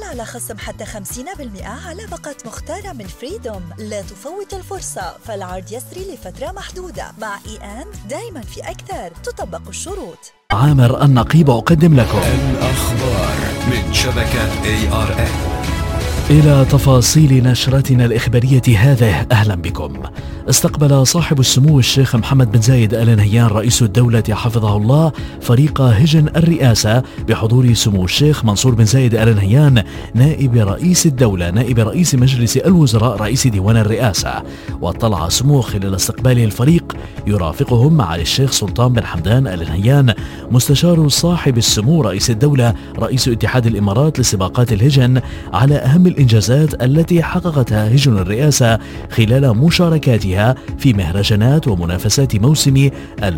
على خصم حتى 50% على باقة مختارة من فريدوم. لا تفوت الفرصة، فالعرض يسري لفترة محدودة. مع دايما في أكثر، تطبق الشروط. عامر النقيب أقدم لكم الأخبار من شبكة ARN. إلى تفاصيل نشرتنا الإخبارية هذه، أهلا بكم. استقبل صاحب السمو الشيخ محمد بن زايد آل نهيان رئيس الدولة حفظه الله فريق هجن الرئاسة بحضور سمو الشيخ منصور بن زايد آل نهيان نائب رئيس الدولة، نائب رئيس مجلس الوزراء، رئيس ديوان الرئاسة. واطلع سموه خلال استقباله الفريق يرافقهم معالي الشيخ سلطان بن حمدان آل نهيان مستشار صاحب السمو رئيس الدولة رئيس اتحاد الإمارات لسباقات الهجن على أهم الإنجازات التي حققتها هجن الرئاسة خلال مشاركاتها في مهرجانات ومنافسات موسم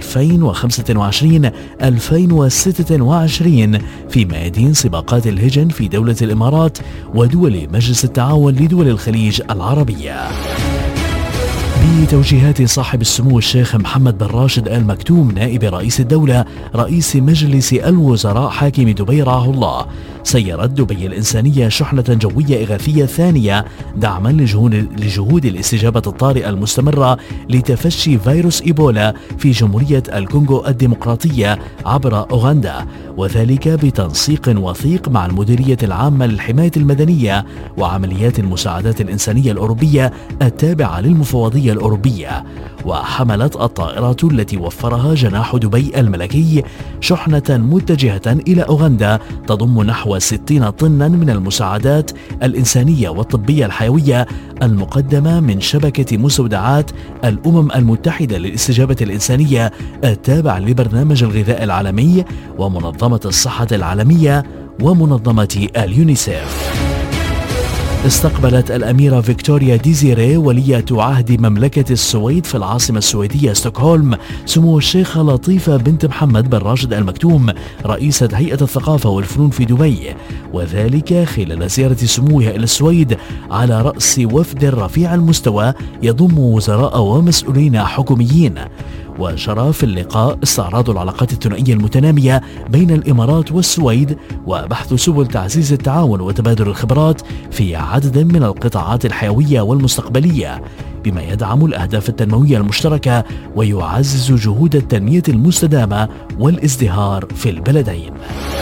2025-2026 في ميادين سباقات الهجن في دولة الإمارات ودول مجلس التعاون لدول الخليج العربية. بتوجيهات صاحب السمو الشيخ محمد بن راشد آل مكتوم نائب رئيس الدولة رئيس مجلس الوزراء حاكم دبي رعاه الله، سيرت دبي الإنسانية شحنة جوية إغاثية ثانية دعما لجهود الاستجابة الطارئة المستمرة لتفشي فيروس إيبولا في جمهورية الكونغو الديمقراطية عبر أوغندا، وذلك بتنسيق وثيق مع المديرية العامة للحماية المدنية وعمليات المساعدات الإنسانية الأوروبية التابعة للمفوضية الأوروبية. وحملت الطائرات التي وفرها جناح دبي الملكي شحنة متجهة إلى أوغندا تضم نحو 60 طنا من المساعدات الإنسانية والطبية الحيوية المقدمة من شبكة مستودعات الأمم المتحدة للاستجابة الإنسانية التابع لبرنامج الغذاء العالمي ومنظمة الصحة العالمية ومنظمة اليونيسيف. استقبلت الأميرة فيكتوريا ديزيري ولية عهد مملكة السويد في العاصمة السويدية ستوكهولم سمو الشيخة لطيفة بنت محمد بن راشد آل مكتوم رئيسة هيئة الثقافة والفنون في دبي، وذلك خلال زيارة سموها إلى السويد على رأس وفد رفيع المستوى يضم وزراء ومسؤولين حكوميين. وجرى في اللقاء استعراض العلاقات الثنائية المتنامية بين الإمارات والسويد وبحث سبل تعزيز التعاون وتبادل الخبرات في عدد من القطاعات الحيوية والمستقبلية بما يدعم الأهداف التنموية المشتركة ويعزز جهود التنمية المستدامة والازدهار في البلدين.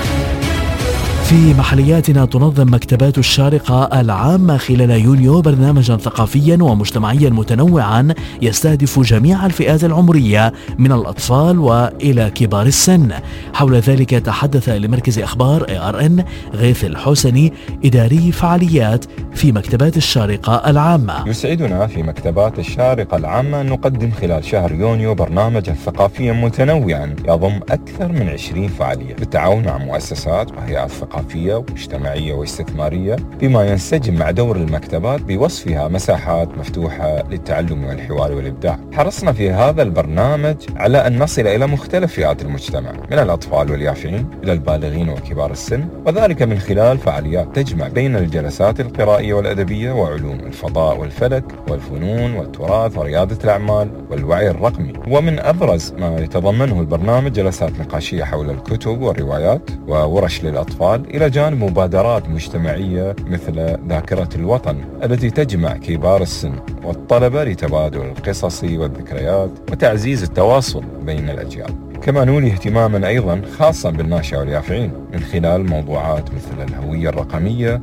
في محلياتنا تنظم مكتبات الشارقة العامة خلال يونيو برنامجا ثقافيا ومجتمعيا متنوعا يستهدف جميع الفئات العمرية من الأطفال وإلى كبار السن. حول ذلك تحدث لمركز أخبار ARN غيث الحسني إداري فعاليات في مكتبات الشارقة العامة. يسعدنا في مكتبات الشارقة العامة أن نقدم خلال شهر يونيو برنامجا ثقافيا متنوعا يضم أكثر من 20 فعالية بالتعاون مع مؤسسات وهيئات ثقافية واجتماعية واستثمارية بما ينسجم مع دور المكتبات بوصفها مساحات مفتوحة للتعلم والحوار والإبداع. حرصنا في هذا البرنامج على أن نصل إلى مختلف فئات المجتمع من الأطفال واليافعين إلى البالغين وكبار السن، وذلك من خلال فعاليات تجمع بين الجلسات القرائية والأدبية وعلوم الفضاء والفلك والفنون والتراث وريادة الأعمال والوعي الرقمي. ومن أبرز ما يتضمنه البرنامج جلسات نقاشية حول الكتب والروايات وورش للأطفال إلى جانب مبادرات مجتمعية مثل ذاكرة الوطن التي تجمع كبار السن والطلبة لتبادل القصص والذكريات وتعزيز التواصل بين الأجيال. كما نولي اهتماما أيضا خاصا بالناشئة واليافعين من خلال موضوعات مثل الهوية الرقمية.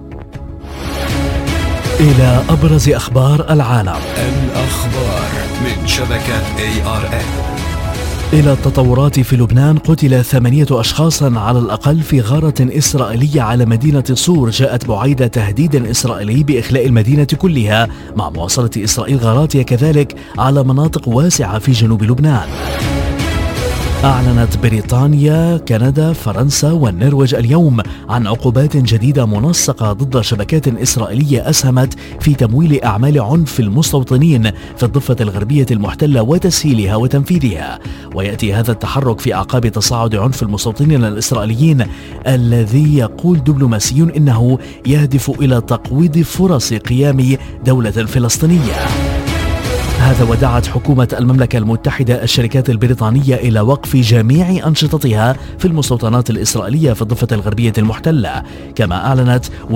إلى أبرز أخبار العالم. الأخبار من شبكة ARN. إلى التطورات في لبنان. قتل 8 أشخاص على الأقل في غارة إسرائيلية على مدينة صور جاءت بعيد تهديد إسرائيلي بإخلاء المدينة كلها مع مواصلة إسرائيل غاراتها كذلك على مناطق واسعة في جنوب لبنان. أعلنت بريطانيا، كندا، فرنسا والنرويج اليوم عن عقوبات جديدة منسقة ضد شبكات إسرائيلية أسهمت في تمويل أعمال عنف المستوطنين في الضفة الغربية المحتلة وتسهيلها وتنفيذها. ويأتي هذا التحرك في أعقاب تصاعد عنف المستوطنين الإسرائيليين الذي يقول دبلوماسيون إنه يهدف إلى تقويض فرص قيام دولة فلسطينية. هذا ودعت حكومة المملكة المتحدة الشركات البريطانية إلى وقف جميع أنشطتها في المستوطنات الإسرائيلية في الضفة الغربية المحتلة. كما أعلنت